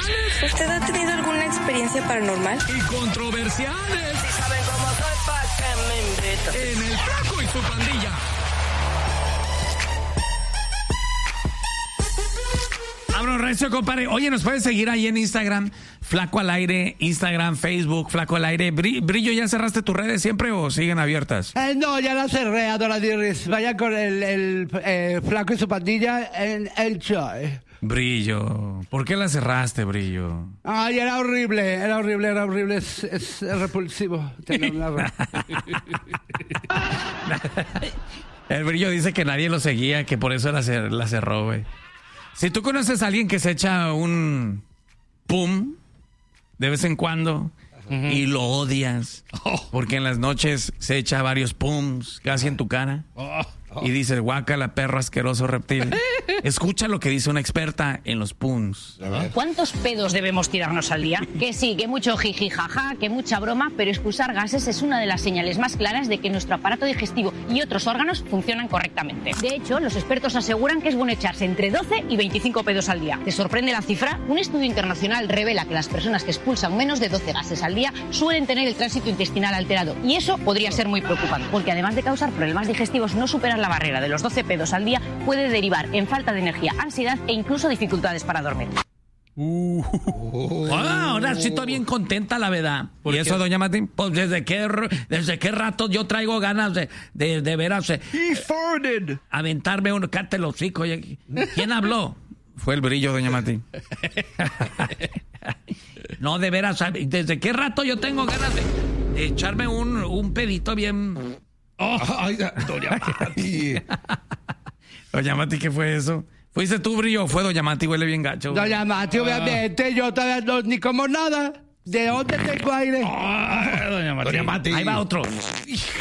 paranormales. ¿Usted ha tenido alguna experiencia paranormal? Y controversiales. Si saben cómo soy, ¿pa' qué me invitan? En El Flaco y su Pandilla. Abro recio, compadre. Oye, nos puedes seguir ahí en Instagram, Flaco al Aire, Instagram, Facebook, Flaco al Aire. Brillo, ¿ya cerraste tus redes siempre o siguen abiertas? No, ya la cerré, Adora Dirris. Vaya con el Flaco y su Pandilla en el show. Brillo, ¿por qué la cerraste, Brillo? Ay, era horrible. Es repulsivo tener una red. El Brillo dice que nadie lo seguía, que por eso la cerró, güey. Si tú conoces a alguien que se echa un pum de vez en cuando y lo odias porque en las noches se echa varios pums casi en tu cara y dices, guácala, perro asqueroso reptil, escucha lo que dice una experta en los pums. ¿Cuántos pedos debemos tirarnos al día? Que sí, que mucho jiji jaja, que mucha broma, pero expulsar gases es una de las señales más claras de que nuestro aparato digestivo y otros órganos funcionan correctamente. De hecho, los expertos aseguran que es bueno echarse entre 12 y 25 pedos al día. ¿Te sorprende la cifra? Un estudio internacional revela que las personas que expulsan menos de 12 gases al día suelen tener el tránsito intestinal alterado, y eso podría ser muy preocupante, porque además de causar problemas digestivos, no superar la barrera de los 12 pedos al día puede derivar en falta de energía, ansiedad e incluso dificultades para dormir. Ahora sí estoy bien contenta, la verdad. ¿Y eso, doña Martín? Pues desde qué rato yo traigo ganas de veras aventarme uno, cállate el hocico. ¿Quién habló? Fue el Brillo, doña Martín. No, de veras, ¿desde qué rato yo tengo ganas de echarme un pedito bien? Ay, doña Mati. Doña Mati, ¿qué fue eso? ¿Fuiste tú, Brillo, o fue doña Mati? Huele bien gacho. Doña Mati, obviamente, yo todavía no, ni como nada. ¿De dónde tengo aire? Doña Mati. Doña Mati. Ahí va otro.